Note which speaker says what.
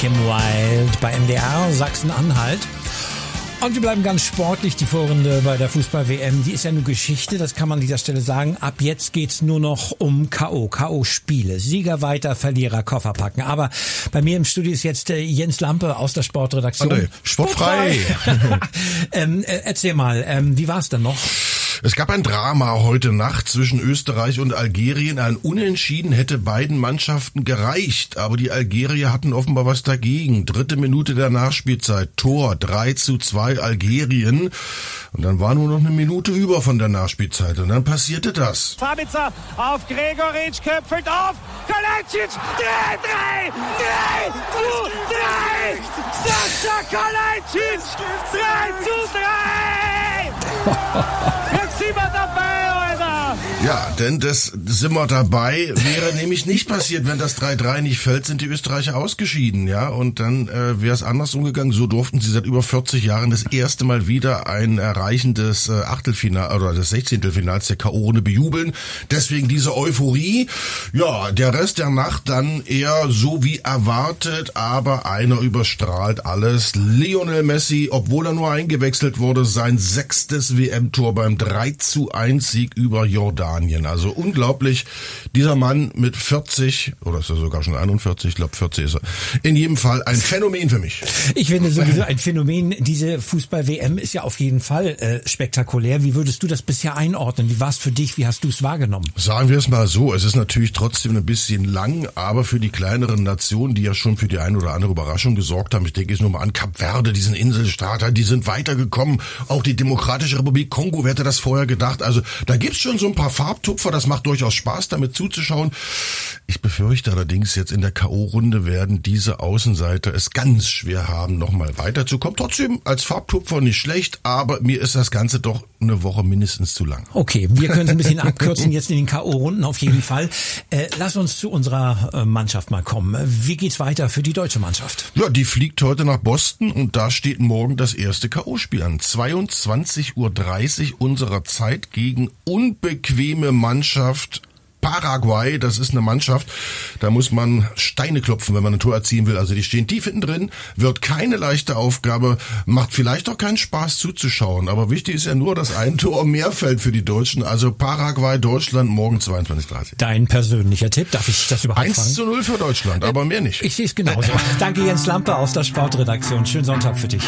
Speaker 1: Kim Wilde bei MDR Sachsen-Anhalt. Und wir bleiben ganz sportlich. Die Vorrunde bei der Fußball-WM, die ist ja nur Geschichte, das kann man an dieser Stelle sagen. Ab jetzt geht's nur noch um K.O.-Spiele. Sieger weiter, Verlierer Koffer packen. Aber bei mir im Studio ist jetzt Jens Lampe aus der Sportredaktion.
Speaker 2: André, sportfrei.
Speaker 1: Erzähl mal, wie war's denn noch?
Speaker 2: Es gab ein Drama heute Nacht zwischen Österreich und Algerien. Ein Unentschieden hätte beiden Mannschaften gereicht, aber die Algerier hatten offenbar was dagegen. 3. Minute der Nachspielzeit, Tor 3:2 Algerien. Und dann war nur noch eine Minute über von der Nachspielzeit und dann passierte das.
Speaker 3: Sabitzer auf Gregoritsch, köpfelt auf, Kalajdzic, 3! Sascha Kalajdzic, 3:3! Jetzt sind wir dabei, Alter!
Speaker 2: Ja, denn das sind wir dabei, wäre nämlich nicht passiert, wenn das 3:3 nicht fällt, sind die Österreicher ausgeschieden, ja, und dann wäre es anders umgegangen. So durften sie seit über 40 Jahren das erste Mal wieder ein Erreichen des Achtelfinals oder des 16. der K.O.-Runde bejubeln. Deswegen diese Euphorie. Ja, der Rest der Nacht dann eher so wie erwartet, aber einer überstrahlt alles. Lionel Messi, obwohl er nur eingewechselt wurde, sein 6. WM-Tor beim 3:1-Sieg über Jordanien. Also unglaublich, dieser Mann mit 40, oder ist er sogar schon 41, ich glaube 40 ist er. In jedem Fall ein Phänomen für mich.
Speaker 1: Ich finde sowieso ein Phänomen, diese Fußball-WM ist ja auf jeden Fall spektakulär. Wie würdest du das bisher einordnen? Wie war es für dich? Wie hast du es wahrgenommen?
Speaker 2: Sagen wir es mal so, es ist natürlich trotzdem ein bisschen lang, aber für die kleineren Nationen, die ja schon für die ein oder andere Überraschung gesorgt haben, ich denke jetzt nur mal an Kap Verde, diesen Inselstaat, die sind weitergekommen. Auch die Demokratische Republik Kongo, wer hätte das vorher gedacht? Also da gibt's schon so ein paar Farbtupfer, das macht durchaus Spaß, damit zuzuschauen. Ich befürchte allerdings, jetzt in der K.O.-Runde werden diese Außenseiter es ganz schwer haben, nochmal weiterzukommen. Trotzdem als Farbtupfer nicht schlecht, aber mir ist das Ganze doch eine Woche mindestens zu lang.
Speaker 1: Okay, wir können es ein bisschen abkürzen jetzt in den K.O.-Runden auf jeden Fall. Lass uns zu unserer Mannschaft mal kommen. Wie geht's weiter für die deutsche Mannschaft?
Speaker 2: Ja, die fliegt heute nach Boston und da steht morgen das erste K.O.-Spiel an. 22:30 Uhr unserer Zeit gegen unbequeme Mannschaft Paraguay. Das ist eine Mannschaft, da muss man Steine klopfen, wenn man ein Tor erzielen will. Also die stehen tief hinten drin, wird keine leichte Aufgabe, macht vielleicht auch keinen Spaß zuzuschauen. Aber wichtig ist ja nur, dass ein Tor mehr fällt für die Deutschen. Also Paraguay, Deutschland, morgen 22:30.
Speaker 1: Dein persönlicher Tipp, darf ich das überhaupt fragen?
Speaker 2: 1:0 für Deutschland, aber mehr nicht.
Speaker 1: Ich sehe es genauso. Danke Jens Lampe aus der Sportredaktion. Schönen Sonntag für dich.